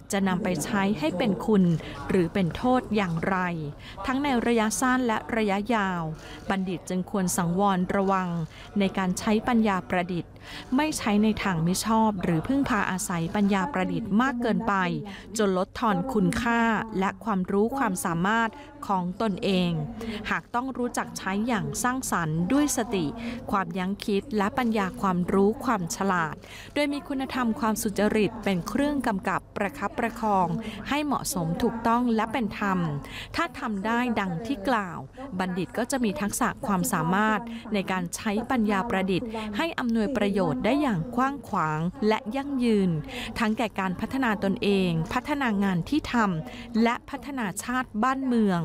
จะนำไปใช้ให้เป็นคุณหรือเป็นโทษอย่างไรทั้งในระยะสั้นและระยะยาวบัณฑิตจึงควรสังวรระวังในการใช้ปัญญาประดิษฐ์ไม่ใช้ในทางมิชอบหรือพึ่งพาอาศัยปัญญาประดิษฐ์มากเกินไปจนลดทอนคุณค่าและความรู้ความสามารถของตนเองหากต้องรู้จักใช้อย่างสร้างสรรค์ด้วยสติความยั้งคิดและปัญญาความรู้ความฉลาดโดยมีคุณธรรมความสุจริตเป็นเครื่องกำกับประคับประคองให้เหมาะสมถูกต้องและเป็นธรรมถ้าทำได้ดังที่กล่าวบัณฑิตก็จะมีทักษะความสามารถในการใช้ปัญญาประดิษฐ์ให้อำนวยประโยชน์ได้อย่างกว้างขวางและยั่งยืนทั้งแก่การพัฒนาตนเองพัฒนางานที่ทำและพัฒนาชาติบ้านเมือง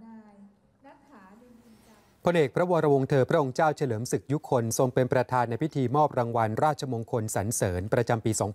พลเอกพระวรวงศ์เธอพระองค์เจ้าเฉลิมศึกยุคนทรงเป็นประธานในพิธีมอบรางวัลราชมงคลสรรเสริญประจำปี 2569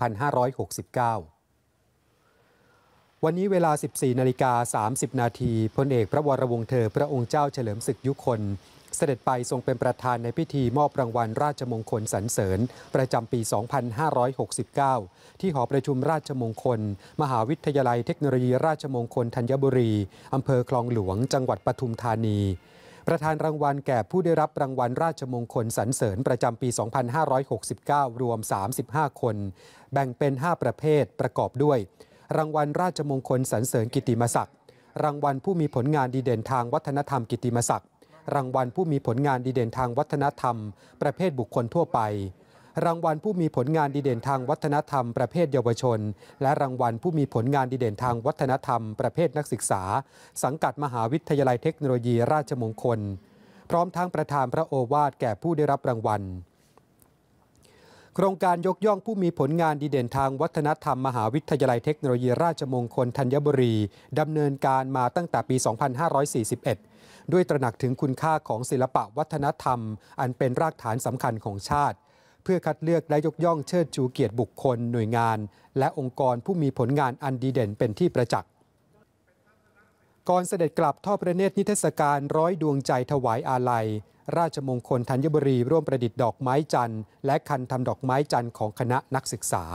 วันนี้เวลา 14:30 นาทีพลเอกพระวรวงศ์เธอพระองค์เจ้าเฉลิมศึกยุคนเสด็จไปทรงเป็นประธานในพิธีมอบรางวัลราชมงคลสรรเสริญประจำปี 2569 ที่หอประชุมราชมงคลมหาวิทยาลัยเทคโนโลยีราชมงคลธัญบุรีอำเภอคลองหลวงจังหวัดปทุมธานีประธานรางวัลแก่ผู้ได้รับรางวัลราชมงคลสรรเสริญประจำปี 2569 รวม 35 คนแบ่งเป็น 5 ประเภทประกอบด้วยรางวัลราชมงคลสรรเสริญกิตติมศักดิ์รางวัลผู้มีผลงานดีเด่นทางวัฒนธรรมกิตติมศักดิ์รางวัลผู้มีผลงานดีเด่นทางวัฒนธรรมประเภทบุคคลทั่วไปรางวัลผู้มีผลงานดีเด่นทางวัฒนธรรมประเภทเยาวชนและรางวัลผู้มีผลงานดีเด่นทางวัฒนธรรมประเภทนักศึกษาสังกัดมหาวิทยาลัยเทคโนโลยีราชมงคลพร้อมทั้งประทานพระโอวาทแก่ผู้ได้รับรางวัลโครงการยกย่องผู้มีผลงานดีเด่นทางวัฒนธรรมมหาวิทยาลัยเทคโนโลยีราชมงคลธัญบุรีดำเนินการมาตั้งแต่ปี 2541 ด้วยตระหนักถึงคุณค่าของศิลปะวัฒนธรรมอันเป็นรากฐานสำคัญของชาติเพื่อคัดเลือกและยกย่องเชิดชูเกียรติบุคคลหน่วยงานและองค์กรผู้มีผลงานอันดีเด่นเป็นที่ประจักษ์ก่อนเสด็จกลับทอดพระเนตรนิทรรศการร้อยดวงใจถวายอาลัยราชมงคลธัญบุรีร่วมประดิษฐ์ดอกไม้จันทร์และคันทำดอกไม้จันทร์ของคณะนักศึกษา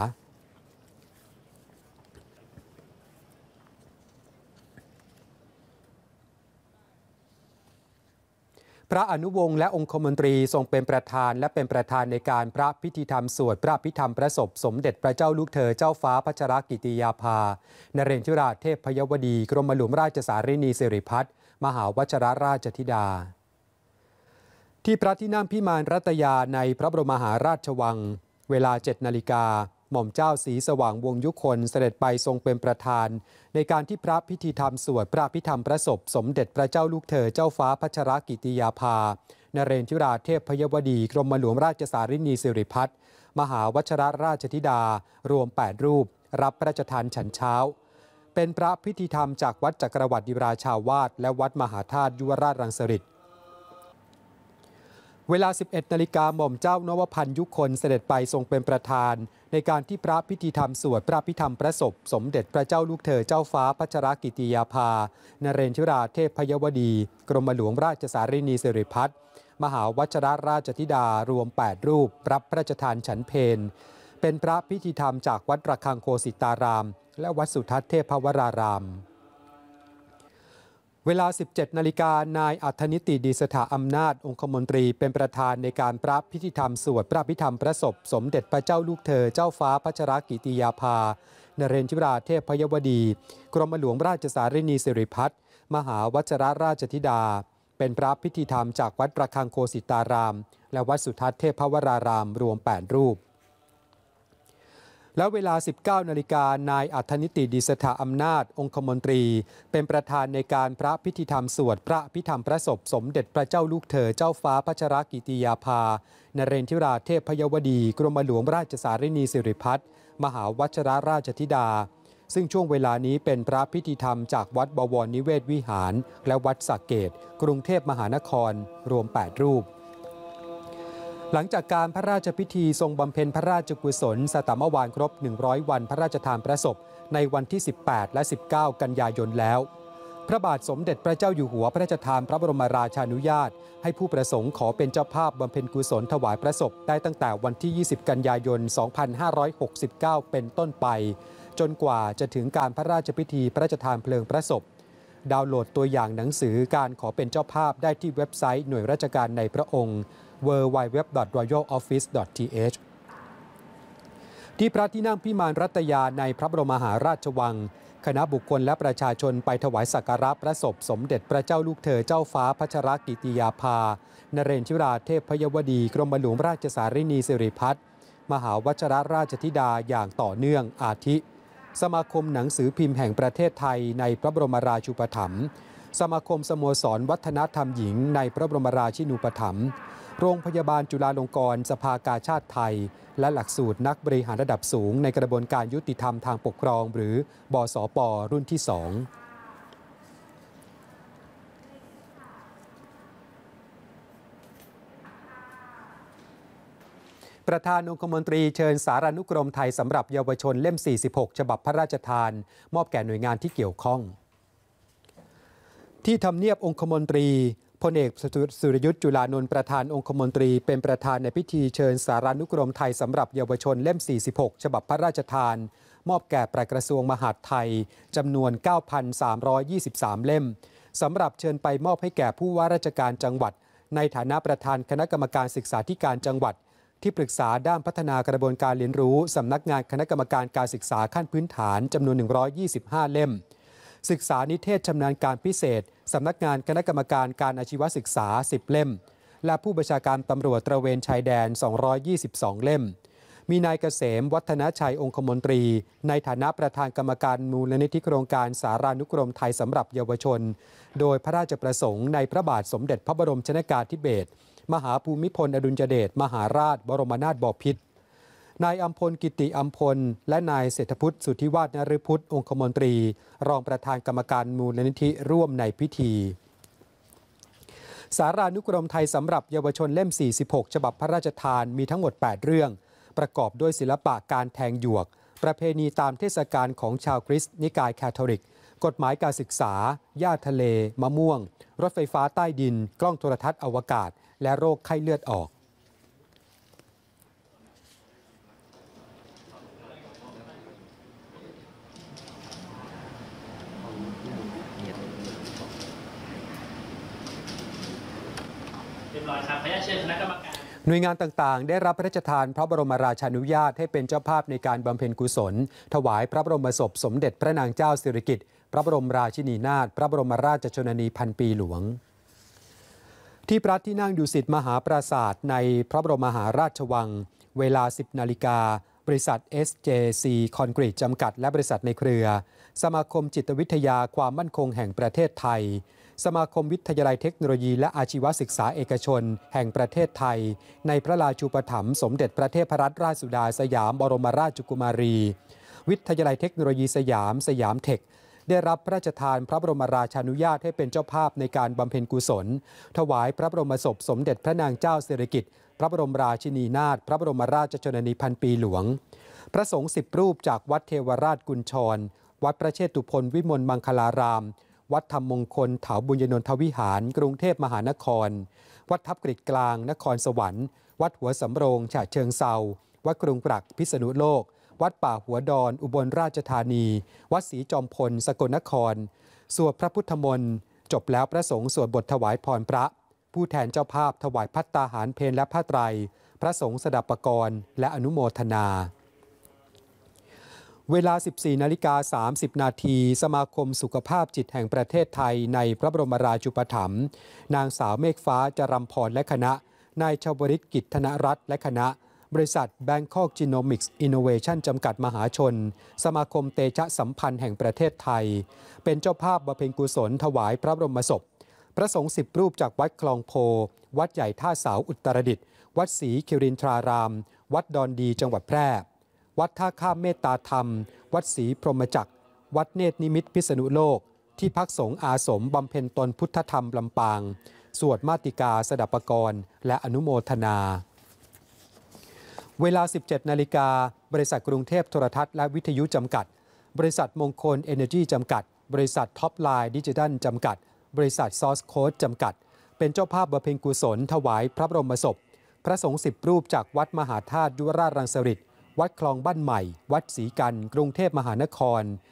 พระอนุวงศ์และองคมนตรีทรงเป็นประธานและเป็นประธานในการพระพิธีธรรมสวดพระพิธรรมพระศพสมเด็จพระเจ้าลูกเธอเจ้าฟ้าพัชรกิติยาภานเรนทราเทพพยวดีกรมหลวงราชสารินีสิริพัฒน์มหาวชิรราชธิดาที่พระที่นั่งพิมานรัตยาในพระบรมมหาราชวังเวลา 7 นาฬิกาหม่อมเจ้าศรีสว่างวงศ์ยุคนเสด็จไปทรงเป็นประธานในการที่พระพิธีธรรมสวดพระพิธรรมพระศพสมเด็จพระเจ้าลูกเธอเจ้าฟ้าพัชรกิติยาภานเรนทราเทพพยวดีกรมหลวงราชสารินีสิริพัฒน์มหาวชิรราชธิดารวม 8 รูปรับพระราชทานฉันเช้าเป็นพระพิธีธรรมจากวัดจักรวรรดิราชาวาสและวัดมหาธาตุยุวราชรังสฤษฎ์เวลา 11 นาฬิกาหม่อมเจ้านวพันธ์ยุคนเสด็จไปทรงเป็นประธานในการที่พระพิธีธรรมสวดพระพิธรรมพระศพสมเด็จพระเจ้าลูกเธอเจ้าฟ้าพัชรกิติยาภานเรนทราเทพพยวดีกรมหลวงราชสารินีสิริพัฒน์มหาวชิรราชธิดารวม 8 รูปรับพระราชทานฉันเพลเป็นพระพิธีธรรมจากวัดระฆังโคสิตารามและวัดสุทัศน์เทพวรารามเวลา 17 นาฬิกานายอัธนิติดีสถาอำนาจองคมนตรีเป็นประธานในการพระพิธีธรรมสวดพระพิธรรมพระศพสมเด็จพระเจ้าลูกเธอเจ้าฟ้าพัชรกิติยาภานเรนทราเทพพยวดีกรมหลวงราชสารินีสิริพัฒน์มหาวชิรราชธิดาเป็นพระพิธีธรรมจากวัดระฆังโคสิตารามและวัดสุทัศน์เทพวรารามรวม 8 รูปแล้วเวลา 19 นาฬิกานายอัธนิติดีสถาอำนาจองคมนตรีเป็นประธานในการพระพิธีธรรมสวดพระพิธรรมพระศพสมเด็จพระเจ้าลูกเธอเจ้าฟ้าพัชรกิติยาภานเรนทราเทพพยวดีกรมหลวงราชสารินีสิริพัฒน์มหาวชิรราชธิดาซึ่งช่วงเวลานี้เป็นพระพิธีธรรมจากวัดบวรนิเวศวิหารและวัดสระเกษกรุงเทพมหานครรวม 8 รูปหลังจากการพระราชพิธีทรงบำเพ็ญพระราชกุศลสตมวาลครบ 100 วันพระราชทานพระศพในวันที่ 18 และ 19 กันยายนแล้วพระบาทสมเด็จพระเจ้าอยู่หัวพระราชทานพระบรมราชานุญาตให้ผู้ประสงค์ขอเป็นเจ้าภาพบำเพ็ญกุศลถวายพระศพได้ตั้งแต่วันที่ 20 กันยายน 2569 เป็นต้นไปจนกว่าจะถึงการพระราชพิธีพระราชทานเพลิงพระศพดาวน์โหลดตัวอย่างหนังสือการขอเป็นเจ้าภาพได้ที่เว็บไซต์หน่วยราชการในพระองค์ www.royaloffice.th ที่พระที่นั่งพิมานรัตยาในพระบรมมหาราชวังคณะบุคคลและประชาชนไปถวายสักการะพระศพสมเด็จพระเจ้าลูกเธอเจ้าฟ้าพัชรกิติยาภานเรนทิราเทพยวดีกรมหลวงราชสารินีสิริพัฒน์มหาวชิรราชธิดาอย่างต่อเนื่องอาทิสมาคมหนังสือพิมพ์แห่งประเทศไทยในพระบรมราชูปถัมภ์สมาคมสโมสรวัฒนธรรมหญิงในพระบรมราชินูปถัมภ์โรงพยาบาลจุฬาลงกรณ์สภากาชาดไทยและหลักสูตรนักบริหารระดับสูงในกระบวนการยุติธรรมทางปกครองหรือบสป.รุ่นที่ 2ประธานองคมนตรีเชิญสารานุกรมไทยสำหรับเยาวชนเล่ม 46 ฉบับพระราชทานมอบแก่หน่วยงานที่เกี่ยวข้องที่ทำเนียบองคมนตรีพลเอกสุรยุทธ์จุลานนท์ประธานองคมนตรีเป็นประธานในพิธีเชิญสารานุกรมไทยสำหรับเยาวชนเล่ม 46 ฉบับพระราชทานมอบแก่ปลัดกระทรวงมหาดไทยจำนวน 9,323 เล่มสำหรับเชิญไปมอบให้แก่ผู้ว่าราชการจังหวัดในฐานะประธานคณะกรรมการศึกษาธิการจังหวัดที่ปรึกษาด้านพัฒนากระบวนการเรียนรู้สำนักงานคณะกรรมการการศึกษาขั้นพื้นฐานจำนวน 125 เล่มศึกษานิเทศชำนาญการพิเศษสำนักงานคณะกรรมการการอาชีวศึกษา 10 เล่มและผู้บัญชาการตำรวจตระเวนชายแดน 222 เล่มมีนายเกษมวัฒนชัยองคมนตรีในฐานะประธานกรรมการมูลนิธิโครงการสารานุกรมไทยสำหรับเยาวชนโดยพระราชประสงค์ในพระบาทสมเด็จพระบรมชนกาธิเบศรมหาภูมิพลอดุลยเดชมหาราชบรมนาถบพิตรนายอัมพลกิติอัมพลและนายเศรษฐพุทธสุทธิวาฒนฤพุทธองคมนตรีรองประธานกรรมการมูลนิธิร่วมในพิธีสารานุกรมไทยสำหรับเยาวชนเล่ม 46 ฉบับพระราชทานมีทั้งหมด 8 เรื่องประกอบด้วยศิลปะการแทงหยวกประเพณีตามเทศกาลของชาวคริสต์นิกายแคทอลิกกฎหมายการศึกษาหญ้าทะเลมะม่วงรถไฟฟ้าใต้ดินกล้องโทรทัศน์อวกาศและโรคไข้เลือดออกหน่วยงานต่างๆได้รับพระราชทานพระบรมราชานุญาตให้เป็นเจ้าภาพในการบำเพ็ญกุศลถวายพระบรมศพสมเด็จพระนางเจ้าสิริกิติ์พระบรมราชินีนาถพระบรมราชชนนีพันปีหลวงที่พระที่นั่งดุสิตมหาปราสาทในพระบรมมหาราชวังเวลา 10 นาฬิกาบริษัท SJC คอนกรีตจำกัดและบริษัทในเครือสมาคมจิตวิทยาความมั่นคงแห่งประเทศไทยสมาคมวิทยาลัยเทคโนโลยีและอาชีวศึกษาเอกชนแห่งประเทศไทยในพระราชูปถัมภ์สมเด็จพระเทพรัตนราชสุดาสยามบรมราชกุมารีวิทยาลัยเทคโนโลยีสยามเทคได้รับพระราชทานพระบรมราชานุญาตให้เป็นเจ้าภาพในการบำเพ็ญกุศลถวายพระบรมศพสมเด็จพระนางเจ้าสิริกิติ์พระบรมราชินีนาถพระบรมราชชนนีพันปีหลวงพระสงฆ์10 รูปจากวัดเทวราชกุญชรวัดพระเชตุพนวิมลมังคลารามวัดธรรมมงคลเถาบุญญนนทวิหารกรุงเทพมหานครวัดทับกฤษกลางนครสวรรค์วัดหัวสำโรงฉะเชิงเทราวัดกรุงปรักพิษณุโลกวัดป่าหัวดอนอุบลราชธานีวัดศรีจอมพลสกลนครสวดพระพุทธมนต์จบแล้วพระสงฆ์สวดบทถวายพรพระผู้แทนเจ้าภาพถวายภัตตาหารเพลและผ้าไตรพระสงฆ์สดับปกรณ์และอนุโมทนาเวลา 14 นาฬิกา 30 นาทีสมาคมสุขภาพจิตแห่งประเทศไทยในพระบรมราชูปถัมภ์นางสาวเมฆฟ้าจรัมพรและคณะนายชวริตกิจธนรัตน์และคณะบริษัท Bangkok Genomics Innovation จำกัดมหาชนสมาคมเตชะสัมพันธ์แห่งประเทศไทยเป็นเจ้าภาพบำเพ็ญกุศลถวายพระบรมศพพระสงฆ์10 รูปจากวัดคลองโพวัดใหญ่ท่าเสาอุตรดิตถ์วัดศรีคิรินทรารามวัดดอนดีจังหวัดแพร่วัดท่าข้ามเมตตาธรรมวัดศรีพรหมจักรวัดเนตรนิมิตรพิษณุโลกที่พักสงฆ์อาสมบำเพ็ญตนพุทธธรรมลำปางสวดมาติกาสดับปกรณ์และอนุโมทนาเวลา 17 นาฬิกาบริษัทกรุงเทพโทรทัศน์และวิทยุจำกัดบริษัทมงคลเอเนอร์จีจำกัดบริษัทท็อปไลน์ดิจิทัลจำกัดบริษัทซอร์สโค้ดจำกัดเป็นเจ้าภาพบำเพ็ญกุศลถวายพระบรมศพพระสงฆ์10 รูปจากวัดมหาธาตุยุวราชรังสฤษฎ์วัดคลองบ้านใหม่วัดศรีกันกรุงเทพมหานคร